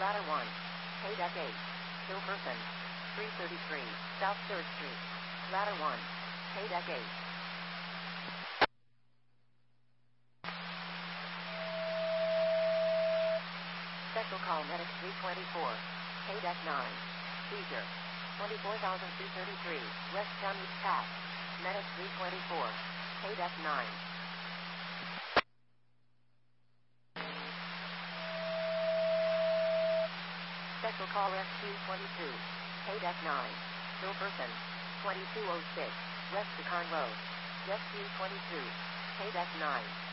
Ladder 1. Hay Deck 8. Hilferson. 333 South 3rd Street. Ladder 1. Hay Deck 8. Special call Medic 324. Hay Deck 9. Seizure. 24,233 West County Path. Medic 324. Hay Deck 9. Special call SQ-22. Hay Deck 9. Hilferson. 2206 West Pecan Road. SQ-22. Hay Deck 9.